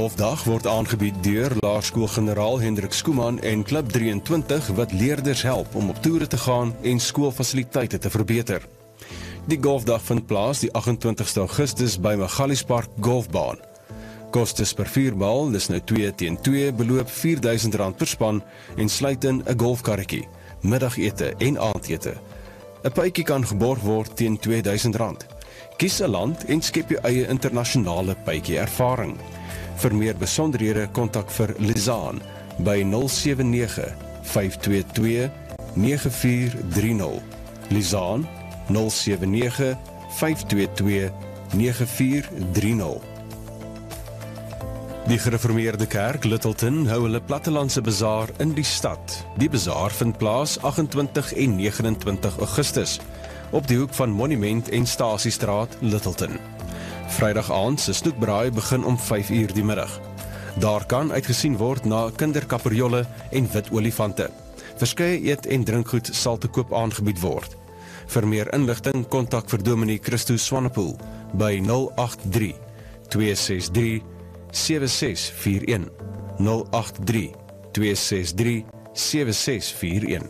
Golfdag word aangebied deur Laerskool Generaal Hendrik Skuman en Klub 23 wat leerders help om op toere te gaan en skoolfasiliteite te verbeter. Die golfdag vind plaas die 28ste Augustus by Magaliespark Golfbaan. Kostes per vuurbal, dis nou 2 teen 2, beloop R4.000 per span en sluit in 'n golfkarretjie, middagete en aandete. 'n Pypjie kan geborg word teen R2.000. Kies 'n land en skep jou eie internasionale pypjie ervaring. Vir meer besonderhede kontak vir Lizaan by 079 522 9430. Lizaan 079 522 9430. Die Gereformeerde Kerk Littleton hou hulle plattelandse bazaar in die stad. Die bazaar vind plaas 28 en 29 Augustus op die hoek van Monument en Stasiestraat, Littleton. Vrydag aand se snoekbraai begin om 5 uur die middag. Daar kan uitgesien word na kinderkaperjolle en wit olifante. Verskeie eet- en drinkgoed sal te koop aangebied word. Vir meer inligting kontak vir Dominee Christo Swanepoel by 083 263 7641 083 263 7641.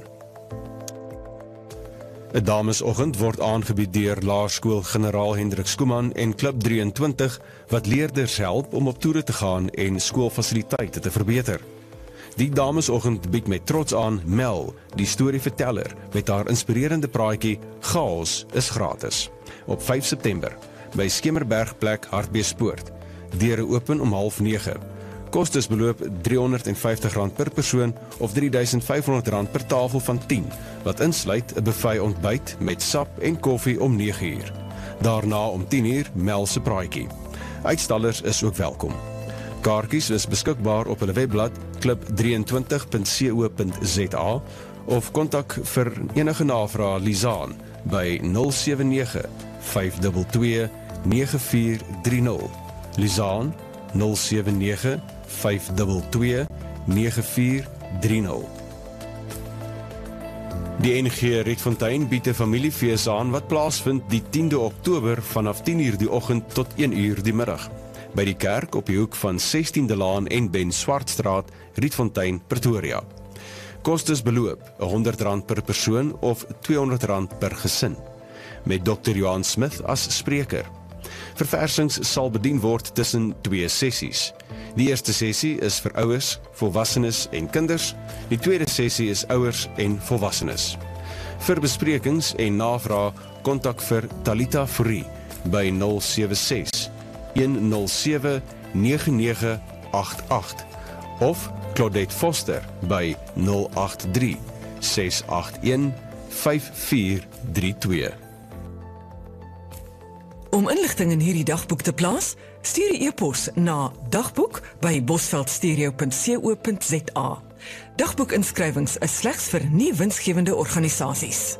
'n Damesoggend word aangebied deur Laerskool Generaal Hendrik Skuman en Klub 23 wat leerders help om op toere te gaan en skoolfasiliteite te verbeter. Die Damesoggend bied met trots aan Mel, die storieverteller, met haar inspirerende praatjie Chaos is gratis. Op 5 September by Skemerbergplek Hartbeespoort. Deure open om 8:30. Kostes beloop R350 per persoon of R3.500 per tafel van 10, wat insluit 'n buffet ontbyt met sap en koffie om 9 uur. Daarna om 10 uur Mel se praatjie. Uitstallers is ook welkom. Kaartjies is beskikbaar op hulle webblad klub23.co.za of kontak vir enige navrae Lizaan by 079 522 9430. Lizaan 079 522 9430. Die NG Rietfontein bied 'n familiefees aan wat plaasvind die 10de Oktober vanaf 10 uur die oggend tot 1 uur die middag. By die kerk op die hoek van 16de Laan en Ben Swartstraat, Rietfontein, Pretoria. Kostes beloop R100 per persoon of R200 per gesin. Met Dr. Johan Smith as spreker. Verversings sal bedien word tussen 2 sessies. Die eerste sessie is vir ouers, volwassenes en kinders. Die tweede sessie is ouers en volwassenes. Vir besprekings en navrae kontak vir Talita Fourie by 076 107 9988 of Claudette Foster by 083 681 5432. Om inligting in hierdie dagboek te plaas, stuur die e-pos na dagboek@bosveldstereo.co.za. Dagboekinskrywings is slegs vir nie winsgewende organisasies.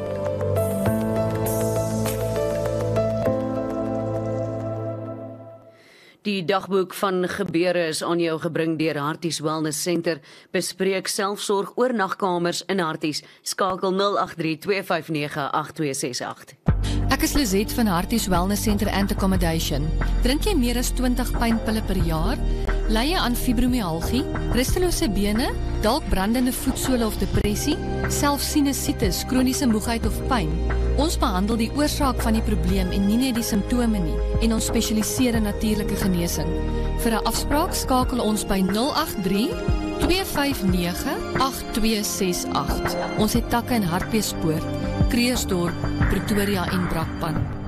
Die dagboek van gebeure is aan jou gebring deur Harties Wellness Center. Bespreek selfsorg oornagkamers in Harties. Skakel 083 259 8268. Ek is Lizet van Harties Wellness Center and Accommodation. Drink jy meer as 20 pynpille per jaar? Ly jy aan fibromyalgie, rustelose bene, dalk brandende voetsole of depressie, selfs sinusitis, kroniese moegheid of pyn? Ons behandel die oorsaak van die probleem en nie net die simptome nie, en ons spesialiseer in natuurlike genesing. Vir 'n afspraak skakel ons by 083 259 8268. Ons het takke in Hartbeespoort, Kreersdorp, Pretoria en Brakpan.